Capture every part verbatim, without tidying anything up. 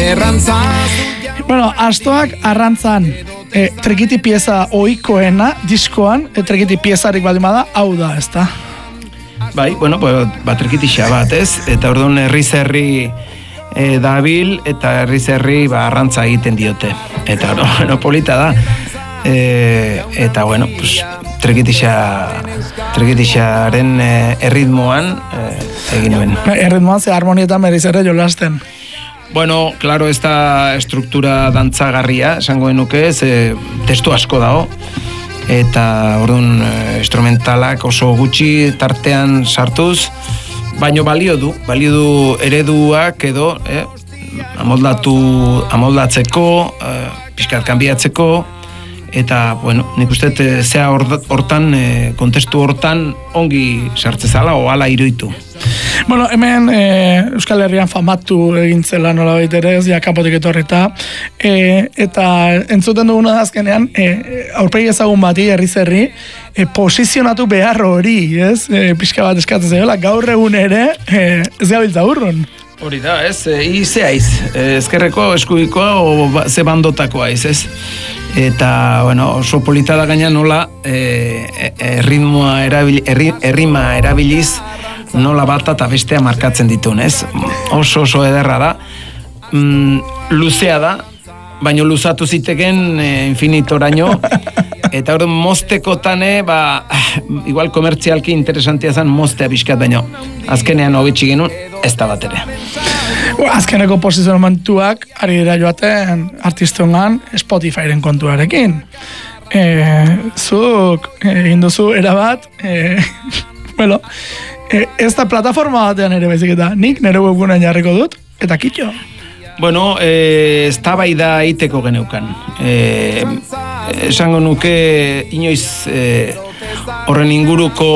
Bueno, astoak arrantzan e, trekiti pieza ohikoena diskoan, e, trekiti piezarik baldin bada, hau da, ezta? Bai, bueno, ba, trekitixa bat, ez? Eta orduan herriz herri e, dabil, eta herriz herri ba, arrantza egiten diote. Eta no, no, polita da. E, eta, bueno, pues, trekitixa, trekitixaren e, erritmoan e, egin nuen. Erritmoan ze harmonietan berriz ere jolasten. Bueno, claro, ez da estruktura dantzagarria, esango genuke, ze testu asko dago, eta orduan instrumentalak oso gutxi tartean sartuz, baino balio du, balio du ereduak edo, eh, amoldatu, amoldatzeko, eh, pixkat kanbiatzeko, eta, bueno, nik uste zea hortan, eh, kontestu hortan ongi sartzezala o ala iruditu. Bueno, hemen e, Euskal Herrian famatu egintzela nola baitere, ez, ja kanpotik etorrita, e, eta entzuten duguna azkenean, e, aurpegi ezagun bati, herriz herri, e, posizionatu behar hori, ez, e, pixka bat eskatzen zaiola, gaur egun ere, e, ez gabiltza urrun. Hori da, ez, e, ize aiz, e, ezkerreko, eskubikoa, o ba, ze bandotako aiz, ez? Eta, bueno, oso polita da gaina nola, e, e, ritmoa erabili, erri, errima erabiliz, nola bata eta bestea markatzen ditun, ez? Oso oso ederra da. Mm, luzea da, baino luzatu ziteken e, infinitoraino, eta hori moztekotane, ba, igual komertzialki interesantia zen moztea bizkat, baino azkenean hobitxi genuen, ez da bat ere. Azkeneko posizionamentuak ari dira joaten artistongan Spotifyren kontuarekin. E, zuk egin duzu erabat, e, bueno, e, ez da plataforma batean ere baizik eta nik nire webgunean jarriko dut, eta kitxo. Bueno, e, ez da bai da iteko geneukan. E, esango nuke inoiz e, horren inguruko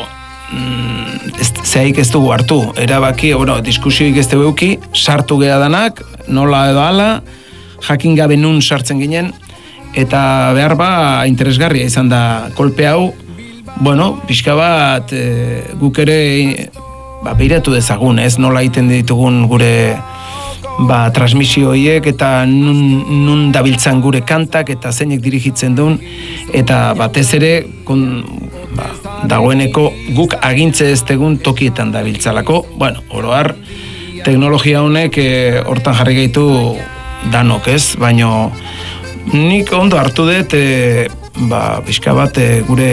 mm, ez, zehaik ez dugu hartu. Erabaki, bueno, diskusioik ez dugu euki, sartu geha danak, nola edo ala, jakin gabe nun sartzen ginen, eta behar ba interesgarria izan da kolpe hau. Bueno, pixka bat e, guk ere ba, behiratu dezagun, ez nola egiten ditugun gure ba, transmisio horiek eta nun, nun dabiltzan gure kantak eta zeinek dirigitzen duen, eta batez ere kon, ba, dagoeneko guk agintze ez tegun tokietan dabiltzalako. Bueno, oroar teknologia honek e, hortan jarri gaitu danok, ez? Baino nik ondo hartu dut e, ba, pixka bat e, gure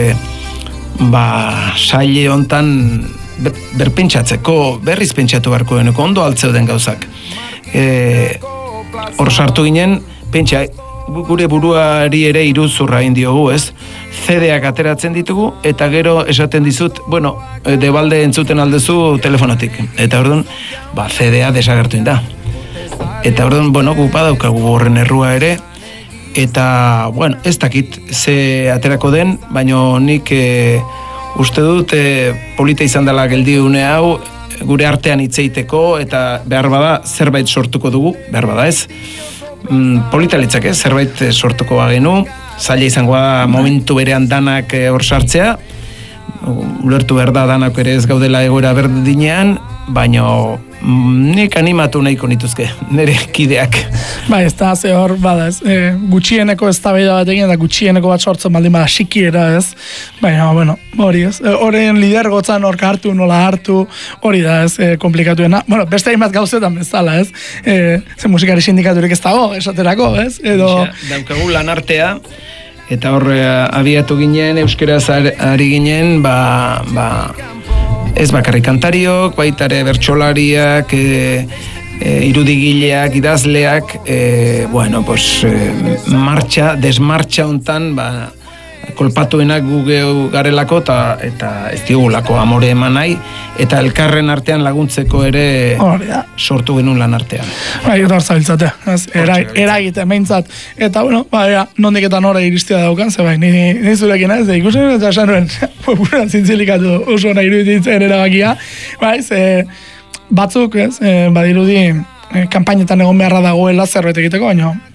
ba, saile hontan ber, berpentsatzeko, berriz pentsatu beharko deneko, ondo altzeuden gauzak. E, hor sartu ginen, pentsa, gure buruari ere iruzurra egin diogu, ez? C D-ak ateratzen ditugu, eta gero esaten dizut, bueno, debalde entzuten aldezu telefonotik. Eta orduan, ba, C D-a desagertu da. Eta orduan, bueno, gupa daukagu horren errua ere, eta, bueno, ez dakit ze aterako den, baino nik e, uste dut e, polita izan dela geldiune hau, gure artean hitzeiteko, eta behar bada zerbait sortuko dugu, behar bada ez. Mm, polita litzake, zerbait sortuko bagenu, zaila izango da momentu berean danak hor sartzea, ulertu behar da danak ere ez gaudela egoera berdinean, baino nik animatu nahiko nituzke, nire kideak. Ba, ez da, ze hor, bada, ez, e, gutxieneko ez da behida bat egin, eta gutxieneko bat sortzen baldin bada sikiera, ez, baina, bueno, hori ez, horren lidergotzan horka hartu, nola hartu, hori da, ez, e, komplikatuena, bueno, beste hainbat gauzetan bezala, ez, e, ze musikari sindikaturik ez dago, esaterako, ez, edo... Daukagu lan artea, eta hor abiatu ginen, euskeraz ari ginen, ba, ba, ez bakarrik kantariok, baitare bertsolariak, e, e, irudigileak, idazleak, e, bueno, pues, e, martxa, desmartxa hontan, ba, kolpatuenak gu geu garelako eta, eta ez diogulako amore eman nahi, eta elkarren artean laguntzeko ere sortu genuen lan artean. Bai, eta hor zabiltzate, eragite, meintzat. Eta, bueno, bai, nondik eta nora iristia daukan, ze bai, ni zurekin ez, ikusen eta esan nuen, buruan zintzilikatu oso nahi iruditzen erabakia, bai, ze batzuk, ez, badirudi, kanpainetan egon beharra dagoela zerbait egiteko, baina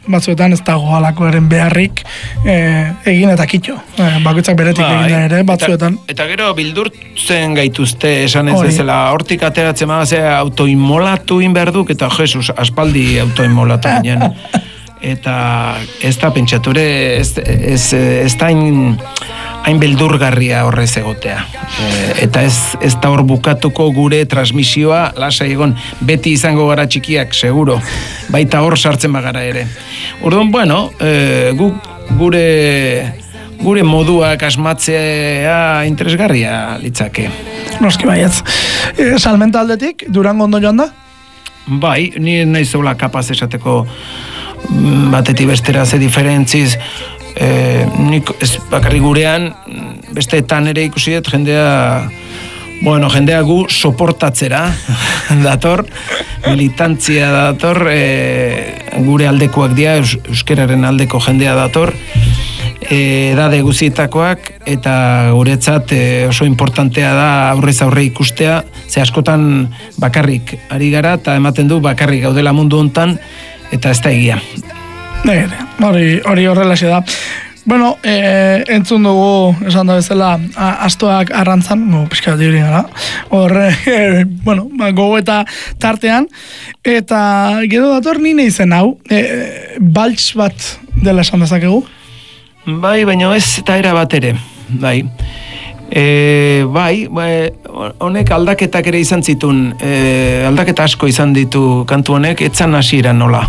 batzuetan ez dago halakoaren beharrik e, egin eta kitxo. E, bakoitzak beretik Bai, egin da ere, batzuetan. Eta, eta gero bildurtzen gaituzte, esan ez Hori. bezala, hortik ateratzen magazea autoinmolatu inberduk, eta Jesus, aspaldi autoinmolatu ginen. Eta ez da pentsature, ez, ez, ez da hain, hain beldurgarria horrez egotea. E, eta ez, ez da hor bukatuko gure transmisioa, lasai egon, beti izango gara txikiak, seguro. Baita hor sartzen bagara ere. Orduan, bueno, e, guk gure, gure moduak asmatzea interesgarria litzake. Noski baietz. E, salmenta aldetik, Durango ondo joan da? Bai, ni nahi zeula kapaz esateko batetik bestera ze diferentziz, e, nik ez bakarrik gurean, besteetan ere ikusi dut jendea, bueno, jendea gu soportatzera dator, militantzia dator, e, gure aldekoak dira, eus, euskeraren aldeko jendea dator, e, edade guzietakoak, eta guretzat e, oso importantea da aurrez aurre ikustea, ze askotan bakarrik ari gara, eta ematen du bakarrik gaudela mundu hontan, eta ez da egia. Nere, hori, hori horrelaxe da. Bueno, e, entzun dugu, esan da bezala, a, astoak arrantzan, no, pixka diri gara, horre, e, bueno, gogo eta tartean, eta gero dator nine izen hau, e, baltz bat dela esan dezakegu? Bai, baina ez eta era bat ere, bai. E, bai, bai, honek aldaketak ere izan zitun, e, aldaketa asko izan ditu kantu honek, etzan hasiera nola.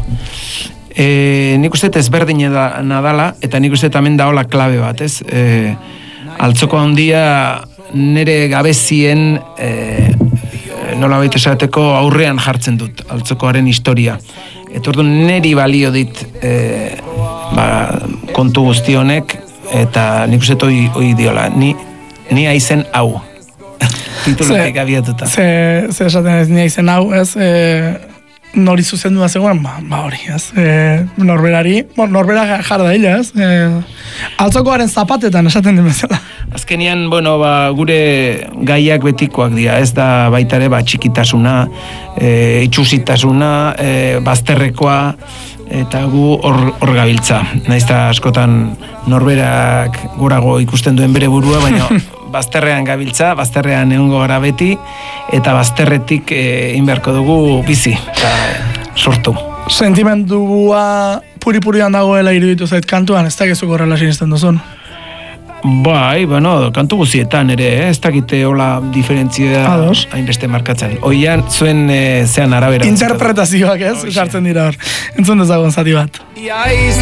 E, nik uste ezberdin da nadala, eta nik uste hemen daola klabe bat, ez? E, altzoko handia nire gabezien e, nola baita esateko aurrean jartzen dut, altzokoaren historia. Eta orduan niri balio dit e, ba, kontu guzti honek, eta nik uste hoi, hoi diola, ni Ni aizen hau. Titulutik abiatuta. Ze, ze esaten ez, ni aizen hau, ez, e, nori zuzendua zegoen, ba, ba hori, ez, e, norberari, bon, norbera jar da illa, ez, e, altzokoaren zapatetan esaten den bezala. Azkenian, bueno, ba, gure gaiak betikoak dira, ez da baitare, ba, txikitasuna, e, itxusitasuna, e, bazterrekoa, eta gu hor, hor gabiltza. Naizta askotan norberak gorago ikusten duen bere burua, baina bazterrean gabiltza, bazterrean egongo gara beti, eta bazterretik e, inberko dugu bizi, eta sortu. Sentimendua puri-purian dagoela iruditu zait kantuan, ez da gezuk horrela sinisten duzun? Bai, bueno, kantu guzietan ere, eh? Ez dakite hola diferentzia hainbeste markatzen. Oian, zuen e, zean arabera. Interpretazioak ez, sartzen dira hor. Entzun dezagun zati bat.